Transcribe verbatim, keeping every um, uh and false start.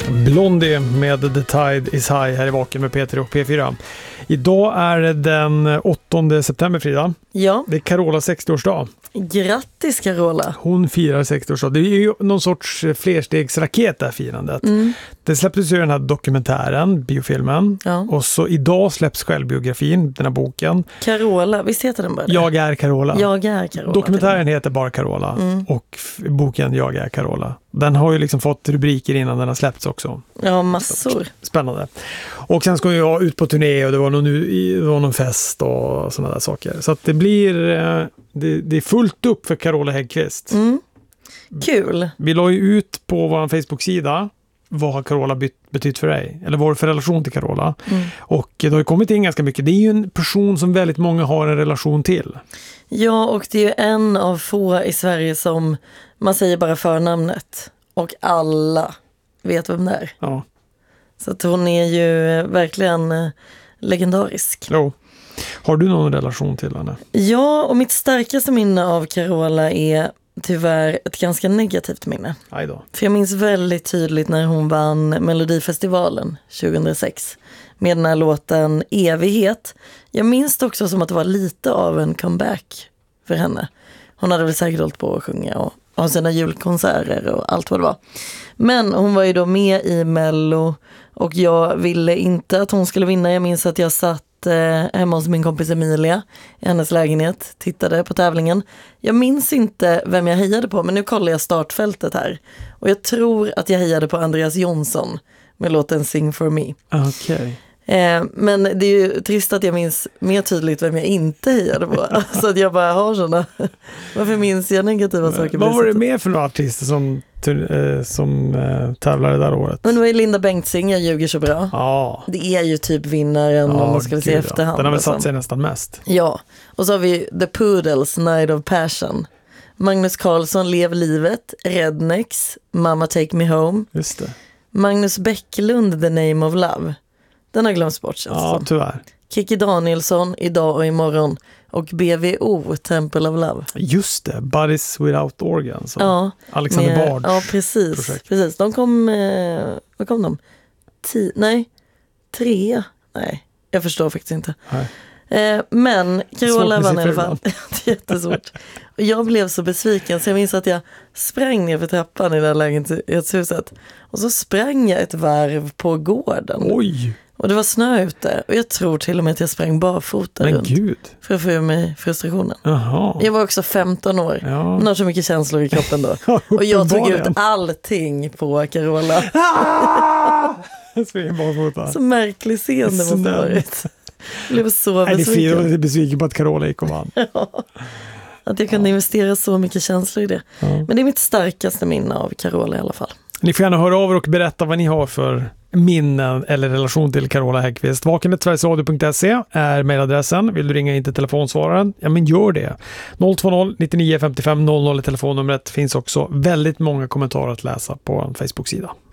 Blondie med The Tide is High här i Vaken med P tre och P fyra. Idag är det den åttonde september, Frida. Ja. Det är Carolas sextioårsdag. Grattis Carola. Hon firar sextioårsdag. Det är ju någon sorts flerstegsraket där firandet. Mm. Det släpptes ju den här dokumentären, biofilmen. Ja. Och så idag släpps självbiografin, den här boken. Carola, visst heter den bara det? Jag är Carola. Jag är Carola. Dokumentären heter bara Carola mm. och f- boken Jag är Carola. Den har ju liksom fått rubriker innan den har släppts också. Ja, massor. Spännande. Och sen ska jag ut på turné och det var någon, det var någon fest och sådana där saker. Så att det blir det, det är fullt upp för Carola Häggkvist. Mm. Kul. Vi la ju ut på vår Facebook-sida vad har Carola bytt, betytt för dig? Eller vad är det för relation till Carola? Mm. Och det har ju kommit in ganska mycket. Det är ju en person som väldigt många har en relation till. Ja, och det är ju en av få i Sverige som man säger bara förnamnet. Och alla vet vem det är. Ja. Så att hon är ju verkligen legendarisk. Jo. Har du någon relation till henne? Ja, och mitt starkaste minne av Carola är tyvärr ett ganska negativt minne. Aj då. För jag minns väldigt tydligt när hon vann Melodifestivalen tjugohundrasex med den här låten Evighet. Jag minns det också som att det var lite av en comeback för henne. Hon hade väl säkert hållit på att sjunga och ha sina julkonserter och allt vad det var. Men hon var ju då med i Mello och jag ville inte att hon skulle vinna. Jag minns att jag satt hemma hos min kompis Emilia i hennes lägenhet, tittade på tävlingen. Jag minns inte vem jag hejade på, men nu kollar jag startfältet här. Och jag tror att jag hejade på Andreas Jonsson med låten Sing for me. Okej. Okay. Eh, men det är ju trist att jag minns mer tydligt vem jag inte hejade på. Så att jag bara har sådana. Varför minns jag negativa saker? Vad var det mer för några artister som, eh, som eh, tävlade där året? Men det var ju Linda Bengtzing, Jag ljuger så bra. Ja. Det är ju typ vinnaren ja, om man ska se ja. efterhand. Den har väl alltså. satt sig nästan mest. Ja, och så har vi The Poodles, Night of Passion. Magnus Carlsson, Lev livet. Rednex, Mama Take Me Home. Just det. Magnus Bäcklund, The Name of Love. Den har glömts bort. Ja, tyvärr. Kiki Danielsson, Idag och imorgon. Och B V O, Temple of Love. Just det, Bodies Without Organs. Ja, Alexander med, Bards ja, precis, precis. De kom, eh, vad kom de? Ti, nej, trea. Nej, jag förstår faktiskt inte. Nej. Eh, men Carola vann i alla fall. Det är jättesvårt. Och jag blev så besviken så jag minns att jag sprang ner för trappan i det här lägenhetshuset. Och så sprang jag ett varv på gården. Oj! Och det var snö ute. Och jag tror till och med att jag sprang barfota men runt. Gud. För att få ur mig frustrationen. Jaha. Jag var också femton år. Ja. Hon har så mycket känslor i kroppen då. Och jag tog ut allting på Carola. Så märklig scen det måste ha varit. Jag blev så besviken. Jag är besviken på att Carola gick och vann. Ja. Att jag kunde ja. investera så mycket känslor i det. Ja. Men det är mitt starkaste minne av Carola i alla fall. Ni får gärna höra av er och berätta vad ni har för minnen eller relation till Carola Häggkvist. vaken snabel-a sverigesradio punkt se är mejladressen. Vill du ringa in till telefonsvararen? Ja, men gör det. noll två noll nittionio femtiofem noll noll är telefonnumret. Finns också väldigt många kommentarer att läsa på en Facebook-sida.